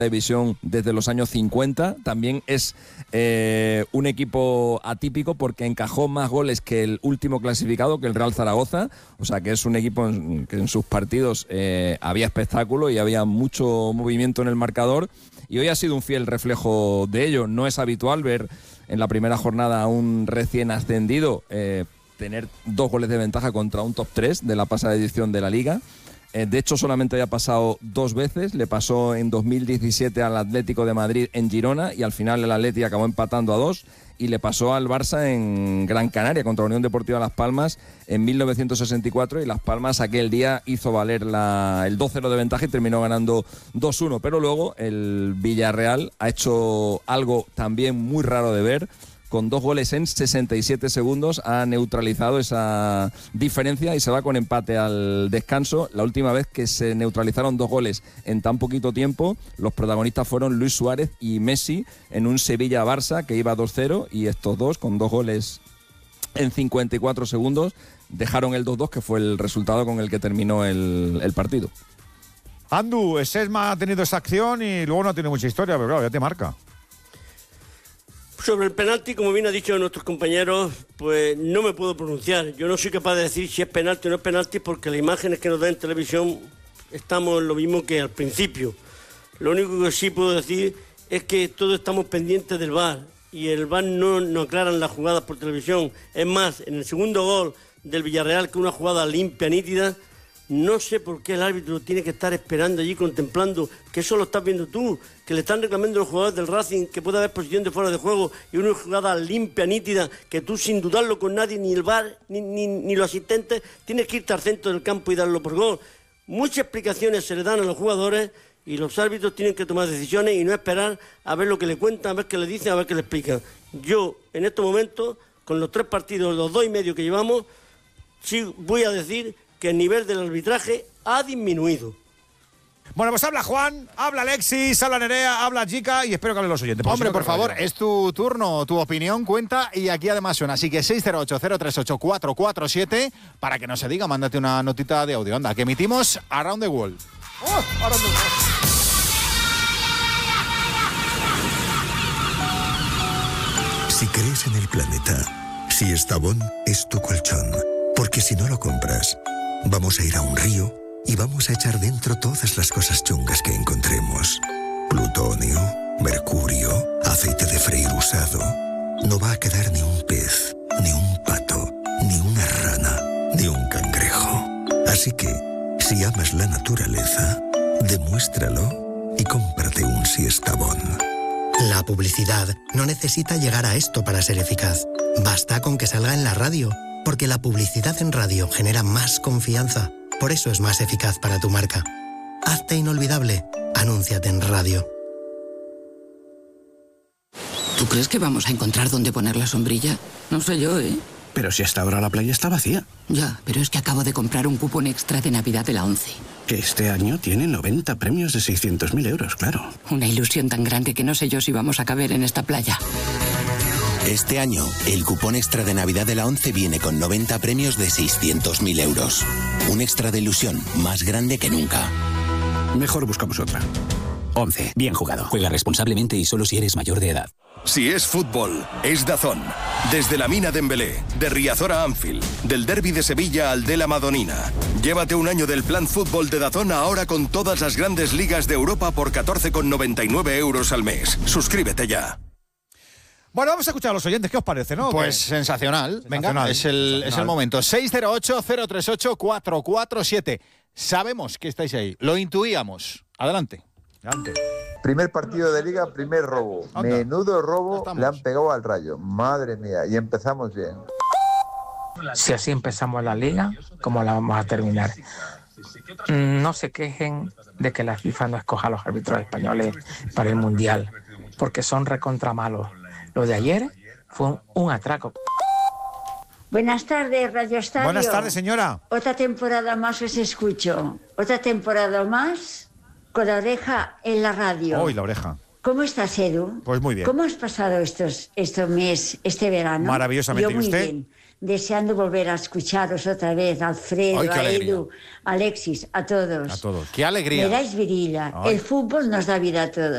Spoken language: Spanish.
división desde los años 50. También es un equipo atípico porque encajó más goles que el último clasificado, que el Real Zaragoza. O sea que es un equipo que en sus partidos había espectáculo y había mucho movimiento en el marcador. Y hoy ha sido un fiel reflejo de ello. No es habitual ver en la primera jornada a un recién ascendido tener 2 goles de ventaja contra un top 3 de la pasada edición de la Liga. De hecho, solamente había pasado 2 veces. Le pasó en 2017 al Atlético de Madrid en Girona y al final el Atleti acabó empatando a 2. Y le pasó al Barça en Gran Canaria contra Unión Deportiva Las Palmas en 1964 y Las Palmas aquel día hizo valer el 2-0 de ventaja y terminó ganando 2-1. Pero luego el Villarreal ha hecho algo también muy raro de ver. Con 2 goles en 67 segundos ha neutralizado esa diferencia y se va con empate al descanso. La última vez que se neutralizaron 2 goles en tan poquito tiempo, los protagonistas fueron Luis Suárez y Messi en un Sevilla-Barça que iba 2-0 y estos dos, con 2 goles en 54 segundos, dejaron el 2-2, que fue el resultado con el que terminó el partido. Andu, Sesma ha tenido esa acción y luego no tiene mucha historia, pero claro, ya te marca. Sobre el penalti, como bien ha dicho nuestros compañeros, pues no me puedo pronunciar. Yo no soy capaz de decir si es penalti o no es penalti porque las imágenes que nos dan en televisión estamos en lo mismo que al principio. Lo único que sí puedo decir es que todos estamos pendientes del VAR y el VAR no aclaran las jugadas por televisión. Es más, en el segundo gol del Villarreal, que es una jugada limpia, nítida, no sé por qué el árbitro tiene que estar esperando allí, contemplando, que eso lo estás viendo tú, que le están reclamando los jugadores del Racing, que puede haber posición de fuera de juego y una jugada limpia, nítida, que tú sin dudarlo con nadie, ni el VAR, ni los asistentes, tienes que irte al centro del campo y darlo por gol. Muchas explicaciones se le dan a los jugadores y los árbitros tienen que tomar decisiones y no esperar a ver lo que le cuentan, a ver qué le dicen, a ver qué le explican. Yo, en estos momentos, con los 3 partidos, los 2 y medio que llevamos, sí voy a decir que el nivel del arbitraje ha disminuido. Bueno, pues habla Juan, habla Alexis, habla Nerea, habla Chica y espero que hablen los oyentes. Hombre, por favor, es tu turno, tu opinión cuenta y aquí además suena. Así que 608-038-447 para que no se diga, mándate una notita de audio. Anda, que emitimos Around the World. ¡Oh! Around the World. Si crees en el planeta, Siestabón es tu colchón. Porque si no lo compras, vamos a ir a un río y vamos a echar dentro todas las cosas chungas que encontremos. Plutonio, mercurio, aceite de freír usado. No va a quedar ni un pez, ni un pato, ni una rana, ni un cangrejo. Así que, si amas la naturaleza, demuéstralo y cómprate un Siestabón. La publicidad no necesita llegar a esto para ser eficaz. Basta con que salga en la radio. Porque la publicidad en radio genera más confianza. Por eso es más eficaz para tu marca. Hazte inolvidable. Anúnciate en radio. ¿Tú crees que vamos a encontrar dónde poner la sombrilla? No sé yo, ¿eh? Pero si hasta ahora la playa está vacía. Ya, pero es que acabo de comprar un cupón extra de Navidad de la ONCE. Que este año tiene 90 premios de 600.000 euros, claro. Una ilusión tan grande que no sé yo si vamos a caber en esta playa. Este año, el cupón extra de Navidad de la ONCE viene con 90 premios de 600.000 euros. Un extra de ilusión más grande que nunca. Mejor buscamos otra. ONCE, bien jugado. Juega responsablemente y solo si eres mayor de edad. Si es fútbol, es DAZN. Desde la Mina Dembélé, de Riazor a Anfield, del Derbi de Sevilla al de la Madonina. Llévate un año del plan fútbol de DAZN ahora con todas las grandes ligas de Europa por 14,99 euros al mes. Suscríbete ya. Bueno, vamos a escuchar a los oyentes. ¿Qué os parece, no? Pues sensacional. Venga, es el momento. 608-038-447. Sabemos que estáis ahí. Lo intuíamos. Adelante. Primer partido de Liga, primer robo. Anda. Menudo robo le han pegado al Rayo. Madre mía. Y empezamos bien. Si así empezamos la Liga, ¿cómo la vamos a terminar? No se quejen de que la FIFA no escoja a los árbitros españoles para el Mundial, porque son recontra malos. Lo de ayer fue un atraco. Buenas tardes, Radio Estadio. Buenas tardes, señora. Otra temporada más os escucho. Otra temporada más con la oreja en la radio. Hoy la oreja. ¿Cómo estás, Edu? Pues muy bien. ¿Cómo has pasado este verano? Maravillosamente. Yo muy ¿Y usted? bien. Deseando volver a escucharos otra vez, Alfredo, Ay, qué a alegría. Edu, a Alexis, a todos. A todos. ¡Qué alegría! Me dais virilla. Ay. El fútbol nos da vida a todos.